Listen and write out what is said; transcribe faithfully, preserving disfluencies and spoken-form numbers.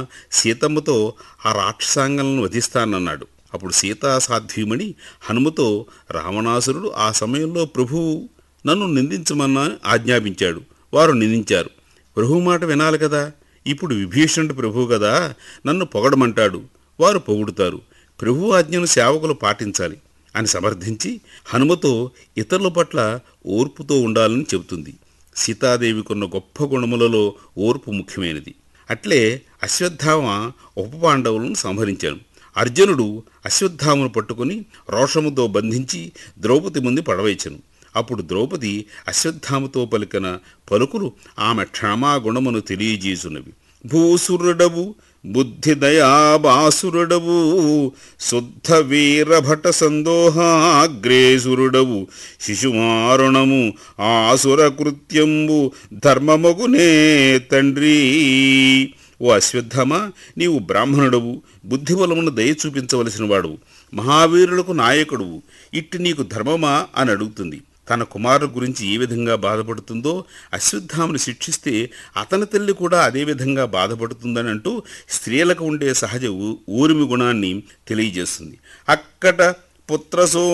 సీతమ్మతో ఆ రాక్షసాంగలను వధిస్తానన్నాడు. అప్పుడు సీతా సాధ్వీమణి హనుమతో, రావణాసురుడు ఆ సమయంలో ప్రభువు నన్ను నిందించమన్నా ఆజ్ఞాపించాడు. వారు నిందించారు. ప్రభువు మాట వినాలి కదా. ఇప్పుడు విభీషణుడు ప్రభువు కదా, నన్ను పొగడమంటాడు. వారు పొగుడుతారు. ప్రభువు ఆజ్ఞను సేవకులు పాటించాలి అని సమర్థించి హనుమతో ఇతరుల పట్ల ఓర్పుతో ఉండాలని చెబుతుంది. సీతాదేవికున్న గొప్ప గుణములలో ఓర్పు ముఖ్యమైనది. అట్లే అశ్వత్థామ ఉప పాండవులను సంహరించాను. అర్జునుడు అశ్వత్థామను పట్టుకుని రోషముతో బంధించి ద్రౌపది ముందు పడవేచెను. అప్పుడు ద్రౌపది అశ్వత్థామతో పలికిన పలుకులు ఆమె క్షమాగుణమును తెలియజేసున్నవి. భూసురుడవు బుద్ధి దయాబాసురుడవు, శుద్ధ వీరభట సందోహాగ్రేసురుడవు, శిశుమారుణము ఆసుర కృత్యంబు ధర్మమగునే తండ్రి. ఓ అశ్వత్థామ, నీవు బ్రాహ్మణుడవు, బుద్ధిబలమును దయ చూపించవలసిన వాడువు, మహావీరులకు నాయకుడువు. ఇట్టి నీకు ధర్మమా అని అడుగుతుంది. తన కుమారుడు గురించి ఏ విధంగా బాధపడుతుందో అశ్వత్థామను శిక్షిస్తే అతని తల్లి కూడా అదేవిధంగా బాధపడుతుందని అంటూ స్త్రీలకు ఉండే సహజ ఊరిమి గుణాన్ని తెలియజేస్తుంది. అక్కట పుత్రసో